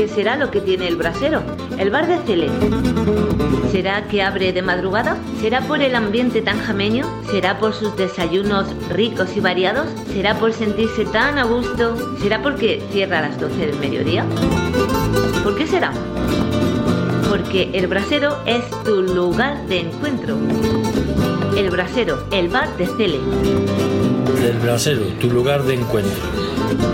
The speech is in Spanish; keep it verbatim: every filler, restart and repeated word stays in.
¿qué será lo que tiene el brasero? El bar de Cele. ¿Será que abre de madrugada? ¿Será por el ambiente tan jameño? ¿Será por sus desayunos ricos y variados? ¿Será por sentirse tan a gusto? ¿Será porque cierra a las doce del mediodía? ¿Por qué será? Porque el brasero es tu lugar de encuentro. El brasero, el bar de Cele. El brasero, tu lugar de encuentro.